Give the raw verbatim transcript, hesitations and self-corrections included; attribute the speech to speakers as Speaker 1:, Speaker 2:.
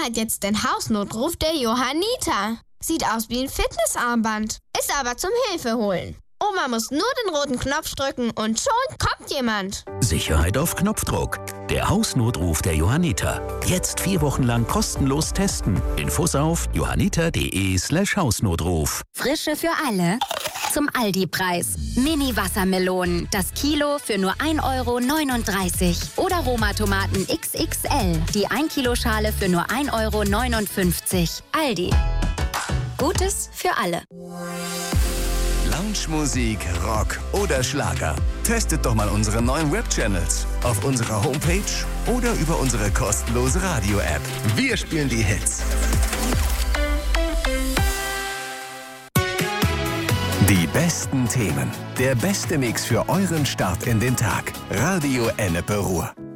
Speaker 1: hat jetzt den Hausnotruf der Johanniter. Sieht aus wie ein Fitnessarmband, ist aber zum Hilfeholen. Oma muss nur den roten Knopf drücken und schon kommt jemand.
Speaker 2: Sicherheit auf Knopfdruck. Der Hausnotruf der Johanniter. Jetzt vier Wochen lang kostenlos testen. Infos auf johanniter.de slash Hausnotruf.
Speaker 3: Frische für alle. Zum Aldi-Preis. Mini-Wassermelonen. Das Kilo für nur ein Euro neununddreißig. Oder Roma-Tomaten X X L. Die ein Kilo Schale für nur ein Euro neunundfünfzig. Aldi. Gutes für alle.
Speaker 4: Lounge-Musik, Rock oder Schlager. Testet doch mal unsere neuen Web-Channels auf unserer Homepage oder über unsere kostenlose Radio-App. Wir spielen die Hits. Die besten Themen. Der beste Mix für euren Start in den Tag. Radio Ennepe Ruhr.